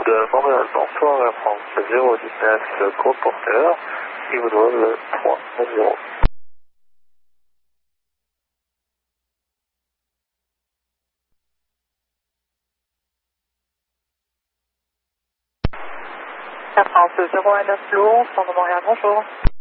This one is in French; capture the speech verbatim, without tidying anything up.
de Montréal, bonsoir, Air France zéro dix-neuf, le co-porteur, qui vous doit le trois zéro. Air France zéro un neuf Lourdes, centre de Montréal, bonjour.